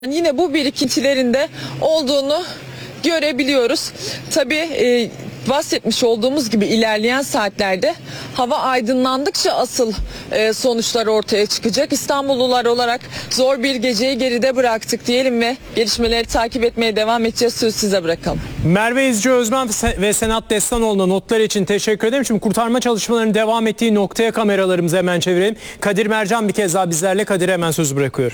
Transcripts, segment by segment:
Yine bu birikintilerinde olduğunu görebiliyoruz. Tabii bahsetmiş olduğumuz gibi ilerleyen saatlerde hava aydınlandıkça asıl sonuçlar ortaya çıkacak. İstanbullular olarak zor bir geceyi geride bıraktık diyelim ve gelişmeleri takip etmeye devam edeceğiz. Sözü size bırakalım. Merve İzci Özmen ve Senat Destanoğlu'na notlar için teşekkür ederim. Şimdi kurtarma çalışmalarının devam ettiği noktaya kameralarımızı hemen çevirelim. Kadir Mercan bir kez daha bizlerle. Kadir'e hemen sözü bırakıyorum.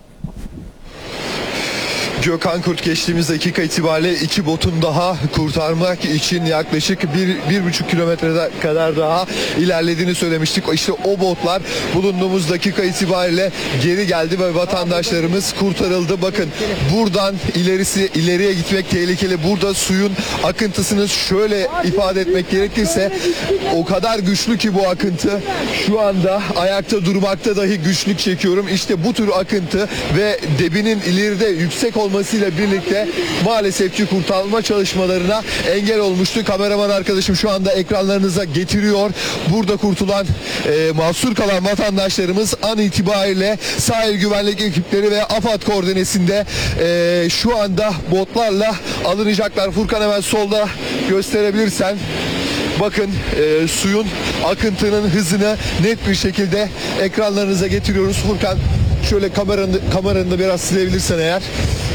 Gökhan Kurt, geçtiğimiz dakika itibariyle 2 botun daha kurtarmak için yaklaşık 1,5 kilometre kadar daha ilerlediğini söylemiştik. İşte o botlar bulunduğumuz dakika itibariyle geri geldi ve vatandaşlarımız kurtarıldı. Bakın buradan ileriye gitmek tehlikeli. Burada suyun akıntısını şöyle ifade etmek gerekirse o kadar güçlü ki bu akıntı, şu anda ayakta durmakta dahi güçlük çekiyorum. İşte bu tür akıntı ve debinin ileride yüksek olmasıyla birlikte maalesef ki kurtarma çalışmalarına engel olmuştu. Kameraman arkadaşım şu anda ekranlarınıza getiriyor. Burada kurtulan, mahsur kalan vatandaşlarımız an itibariyle sahil güvenlik ekipleri ve AFAD koordinesinde şu anda botlarla alınacaklar. Furkan, hemen solda gösterebilirsen. Bakın suyun akıntının hızını net bir şekilde ekranlarınıza getiriyoruz. Furkan, şöyle kameranı da biraz silebilirsen eğer.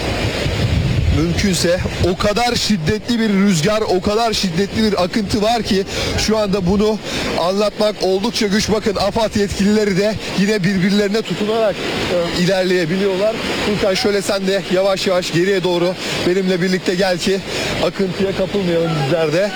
Mümkünse o kadar şiddetli bir rüzgar, o kadar şiddetli bir akıntı var ki şu anda bunu anlatmak oldukça güç. Bakın AFAD yetkilileri de yine birbirlerine tutunarak ilerleyebiliyorlar. Furkan, şöyle sen de yavaş yavaş geriye doğru benimle birlikte gel ki akıntıya kapılmayalım bizler de.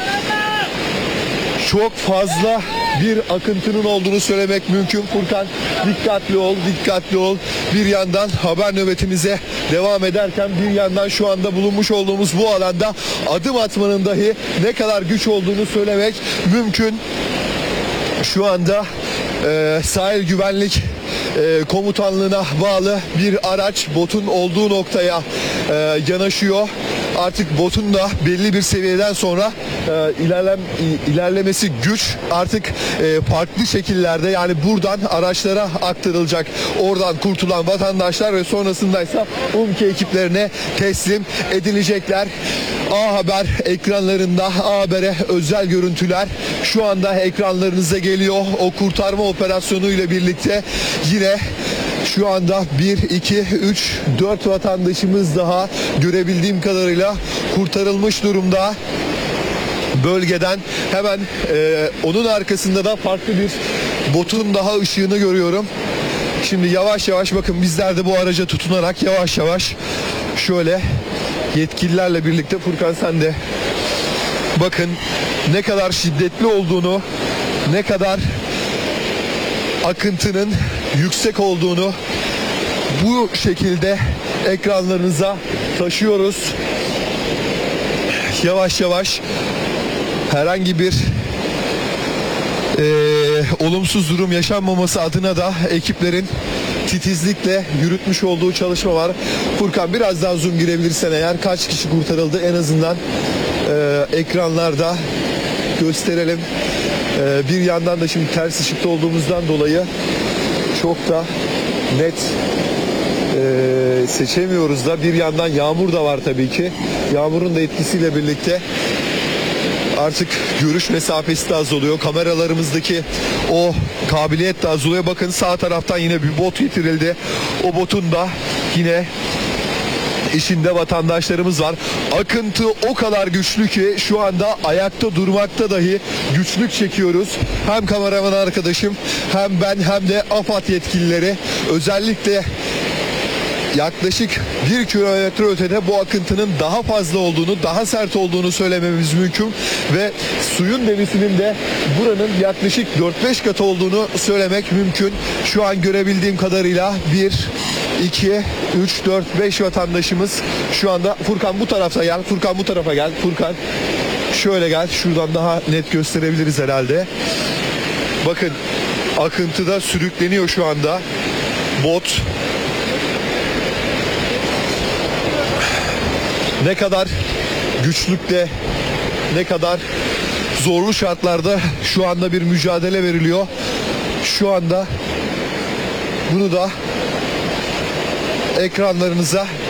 Çok fazla bir akıntının olduğunu söylemek mümkün. Furkan, dikkatli ol. Bir yandan haber nöbetimize devam ederken bir yandan şu anda bulunmuş olduğumuz bu alanda adım atmanın dahi ne kadar güç olduğunu söylemek mümkün. Şu anda sahil güvenlik komutanlığına bağlı bir araç botun olduğu noktaya yanaşıyor. Artık botun da belli bir seviyeden sonra ilerlemesi güç. Artık farklı şekillerde, yani buradan araçlara aktarılacak. Oradan kurtulan vatandaşlar ve sonrasındaysa UMKE ekiplerine teslim edilecekler. A Haber ekranlarında, A Haber'e özel görüntüler şu anda ekranlarınıza geliyor. O kurtarma operasyonu ile birlikte yine şu anda 1, 2, 3, 4 vatandaşımız daha görebildiğim kadarıyla kurtarılmış durumda. Bölgeden hemen onun arkasında da farklı bir botun daha ışığını görüyorum. Şimdi yavaş yavaş, bakın bizler de bu araca tutunarak yavaş yavaş şöyle yetkililerle birlikte, Furkan sen de bakın ne kadar şiddetli olduğunu, ne kadar akıntının yüksek olduğunu bu şekilde ekranlarınıza taşıyoruz. Yavaş yavaş herhangi bir olumsuz durum yaşanmaması adına da ekiplerin titizlikle yürütmüş olduğu çalışma var. Furkan, biraz daha zoom girebilirsen eğer, kaç kişi kurtarıldı en azından ekranlarda gösterelim. Bir yandan da şimdi ters ışıkta olduğumuzdan dolayı çok da net seçemiyoruz da, bir yandan yağmur da var tabii ki. Yağmurun da etkisiyle birlikte artık görüş mesafesi de azalıyor. Kameralarımızdaki o kabiliyet de azalıyor. Bakın sağ taraftan yine bir bot getirildi. O botun da yine İçinde vatandaşlarımız var. Akıntı o kadar güçlü ki şu anda ayakta durmakta dahi güçlük çekiyoruz. Hem kameraman arkadaşım, hem ben, hem de AFAD yetkilileri özellikle yaklaşık 1 kilometre ötede bu akıntının daha fazla olduğunu, daha sert olduğunu söylememiz mümkün ve suyun debisinin de buranın yaklaşık 4-5 katı olduğunu söylemek mümkün. Şu an görebildiğim kadarıyla 1, 2, 3, 4, 5 vatandaşımız şu anda. Furkan, bu tarafa gel. Furkan, bu tarafa gel. Furkan, şöyle gel. Şuradan daha net gösterebiliriz herhalde. Bakın akıntıda sürükleniyor şu anda bot. Ne kadar güçlükle, ne kadar zorlu şartlarda şu anda bir mücadele veriliyor. Şu anda bunu da ekranlarınıza